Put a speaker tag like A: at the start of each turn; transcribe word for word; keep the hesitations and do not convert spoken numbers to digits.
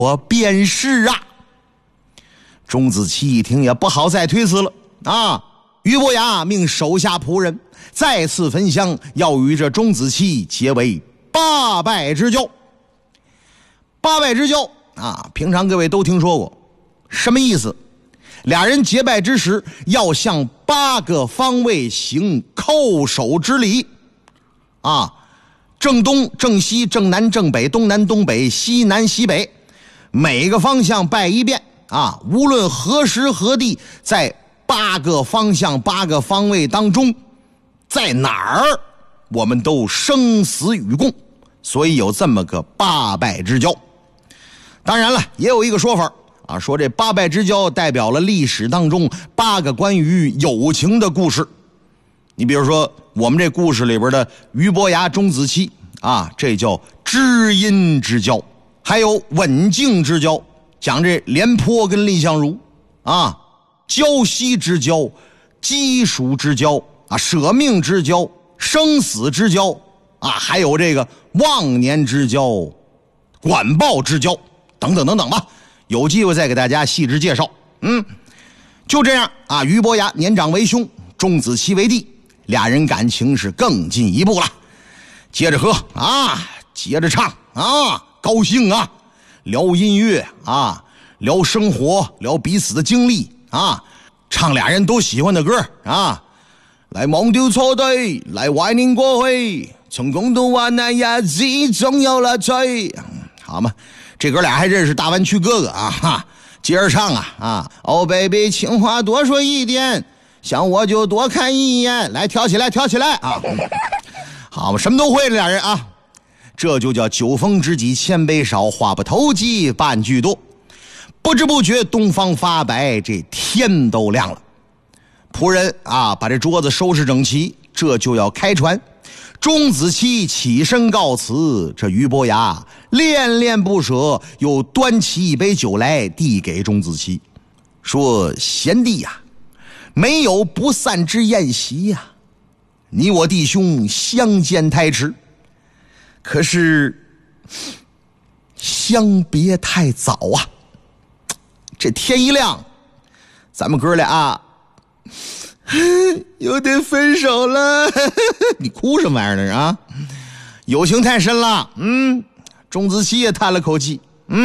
A: 我便是啊。钟子期一听也不好再推辞了啊，俞伯牙命手下仆人再次焚香，要与这钟子期结为八拜之交。八拜之交啊，平常各位都听说过，什么意思？俩人结拜之时，要向八个方位行叩首之礼啊，正东、正西、正南、正北、东南、东北、西南、西北，每个方向拜一遍啊，无论何时何地，在八个方向、八个方位当中，在哪儿我们都生死与共，所以有这么个八拜之交。当然了，也有一个说法啊，说这八拜之交代表了历史当中八个关于友情的故事。你比如说我们这故事里边的俞伯牙钟子期啊，这叫知音之交；还有刎颈之交，讲这廉颇跟蔺相如啊，胶西之交、鸡黍之交啊，舍命之交、生死之交啊，还有这个忘年之交、管鲍之交等等等等吧，有机会再给大家细致介绍。嗯，就这样啊，俞伯牙年长为兄，钟子期为弟，俩人感情是更进一步了。接着喝啊，接着唱啊，高兴啊，聊音乐啊，聊生活，聊彼此的经历啊，唱俩人都喜欢的歌啊，来忘掉错对，来懷念過去，從共度患難日子總有樂趣。好嘛，这哥俩还认识大灣區哥哥啊哈，接着唱啊啊，哦 baby 情話多說一點，想我就多看一眼，来跳起來跳起來啊，好嘛，什麼都會了俩人啊，這就叫酒逢知己千杯少，話不投機半句多。不知不覺東方發白，這天都亮了。仆人啊，把這桌子收拾整齊，這就要開船。钟子期起身告辭，這俞伯牙戀戀不捨，又端起一杯酒來遞給钟子期，說：賢弟呀、啊，沒有不散之宴席呀、啊，你我弟兄相見太遲，可是相別太早啊。这天一亮，咱们哥俩、啊、又得分手了。你哭什么玩意儿呢啊？友情太深了。嗯，钟子期也叹了口气。